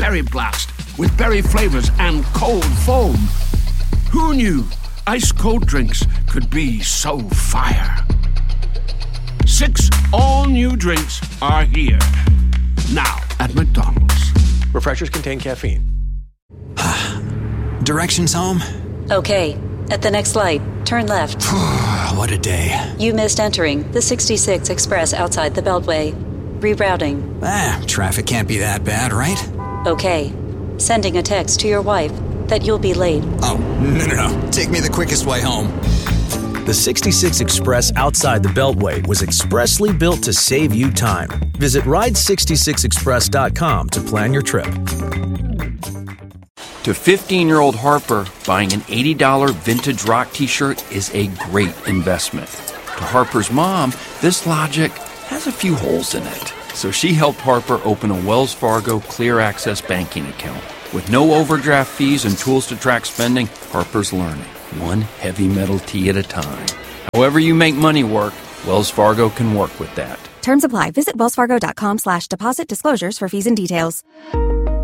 Berry Blast with berry flavors and cold foam. Who knew ice-cold drinks could be so fire? 6 all-new drinks are here. Now at McDonald's. Refreshers contain caffeine. Directions home? Okay. At the next light, turn left. What a day. You missed entering the 66 Express outside the Beltway. Rerouting. Traffic can't be that bad, right? Okay. Sending a text to your wife that you'll be late. Oh, no. Take me the quickest way home. The 66 Express outside the Beltway was expressly built to save you time. Visit ride66express.com to plan your trip. To 15-year-old Harper, buying an $80 vintage rock t-shirt is a great investment. To Harper's mom, this logic has a few holes in it. So she helped Harper open a Wells Fargo Clear Access banking account. With no overdraft fees and tools to track spending, Harper's learning, one heavy metal tee at a time. However you make money work, Wells Fargo can work with that. Terms apply. Visit wellsfargo.com/deposit disclosures for fees and details.